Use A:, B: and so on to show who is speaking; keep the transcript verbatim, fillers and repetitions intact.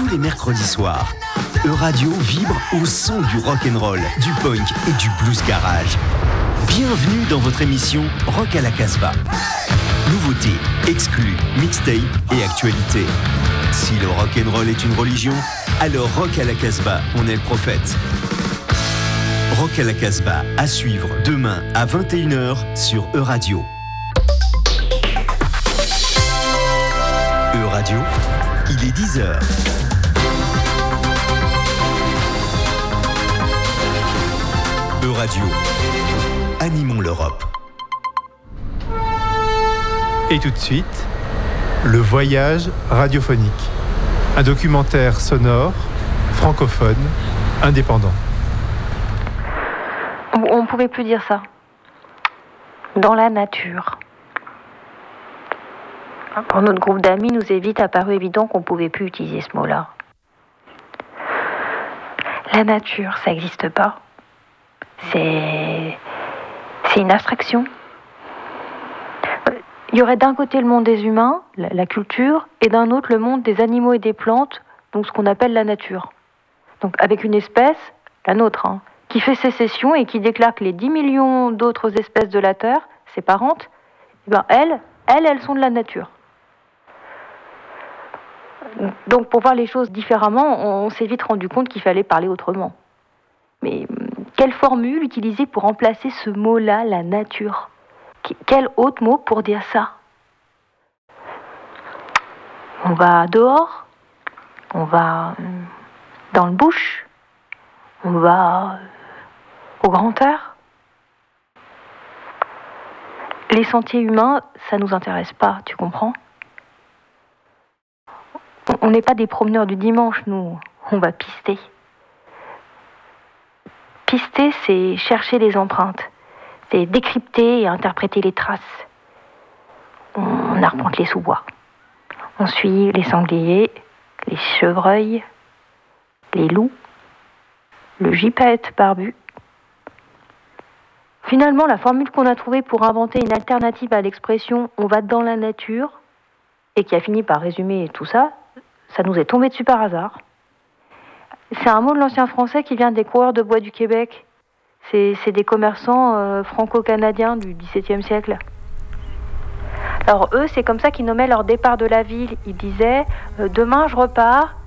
A: les mercredis soirs, Euradio vibre au son du rock'n'roll, du punk et du blues garage. Bienvenue dans votre émission Rock à la Casbah. Nouveautés, exclus, mixtape et actualité. Si le rock'n'roll est une religion, alors Rock à la Casbah, on est le prophète. Rock à la Casbah, à suivre demain à vingt et une heures sur Euradio. Euradio, il est dix heures. Euradio, animons l'Europe.
B: Et tout de suite, le voyage radiophonique. Un documentaire sonore, francophone, indépendant.
C: On ne pouvait plus dire ça. Dans la nature. Pour notre groupe d'amis, nous est vite apparu évident qu'on ne pouvait plus utiliser ce mot-là. La nature, ça n'existe pas. C'est... c'est une abstraction. Il y aurait d'un côté le monde des humains, la, la culture, et d'un autre le monde des animaux et des plantes, donc ce qu'on appelle la nature. Donc avec une espèce, la nôtre, hein, qui fait sécession et qui déclare que les dix millions d'autres espèces de la Terre, ses parentes, eh ben elles, elles, elles sont de la nature. Donc pour voir les choses différemment, on s'est vite rendu compte qu'il fallait parler autrement. Mais quelle formule utiliser pour remplacer ce mot-là, la nature ? Quel autre mot pour dire ça ? On va dehors, on va dans le bush, on va au grand air. Les sentiers humains, ça nous intéresse pas, tu comprends ? On n'est pas des promeneurs du dimanche, nous, on va pister. Pister, c'est chercher les empreintes. C'est décrypter et interpréter les traces. On arpente les sous-bois. On suit les sangliers, les chevreuils, les loups, le gypaète barbu. Finalement, la formule qu'on a trouvée pour inventer une alternative à l'expression « on va dans la nature » et qui a fini par résumer tout ça, ça nous est tombé dessus par hasard. C'est un mot de l'ancien français qui vient des coureurs de bois du Québec. C'est, c'est des commerçants euh, franco-canadiens du dix-septième siècle. Alors eux, c'est comme ça qu'ils nommaient leur départ de la ville. Ils disaient euh, « Demain, je repars,